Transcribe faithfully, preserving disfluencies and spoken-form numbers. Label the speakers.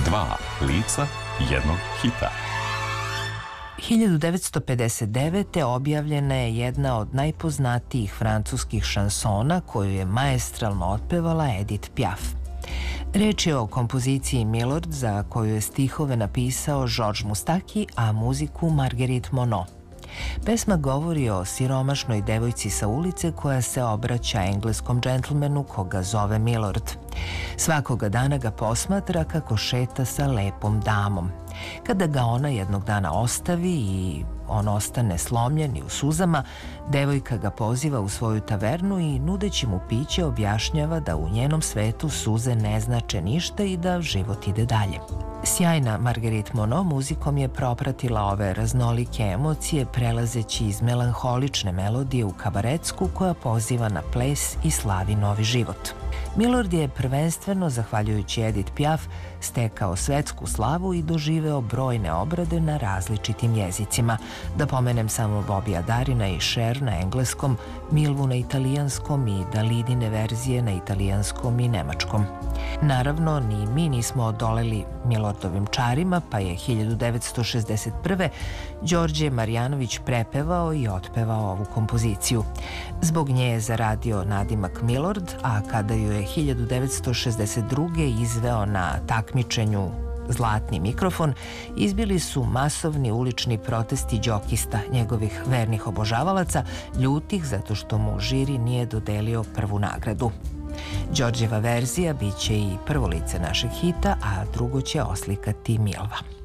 Speaker 1: Dva lica jednog hita.
Speaker 2: hiljadu devetsto pedeset devete. objavljena je jedna od najpoznatijih francuskih šansona koju je maestralno otpevala Edith Piaf. Reč je o kompoziciji Milord za koju je stihove napisao Georges Moustaki, a muziku Marguerite Monod. Pesma govori o siromašnoj devojci sa ulice koja se obraća engleskom džentlmenu koga zove Milord. Svakoga dana ga posmatra kako šeta sa lepom damom. Kada ga ona jednog dana ostavi i on ostane slomljen i u suzama, devojka ga poziva u svoju tavernu i nudeći mu piće objašnjava da u njenom svetu suze ne znače ništa i da život ide dalje. Sjajna Marguerite Monod muzikom je propratila ove raznolike emocije, prelazeći iz melanholične melodije u kabaretsku koja poziva na ples i slavi novi život. Milord je prvenstveno, zahvaljujući Edith Piaf, stekao svetsku slavu i doživeo brojne obrade na različitim jezicima. Da pomenem samo Bobija Darina i Cher na engleskom, Milvu na italijanskom i Dalidine verzije na italijanskom i nemačkom. Naravno, ni mi nismo odoleli Milordovim čarima, pa je hiljadu devetsto šezdeset prve. Đorđe Marjanović prepevao i otpevao ovu kompoziciju. Zbog nje je zaradio nadimak Milord, a kada ju je hiljadu devetsto šezdeset druge. izveo na takmičenju Zlatni mikrofon, izbili su masovni ulični protesti đokista, njegovih vernih obožavalaca, ljutih zato što mu žiri nije dodelio prvu nagradu. Đorđeva verzija biće i prvo lice našeg hita, a drugo će oslikati Milva.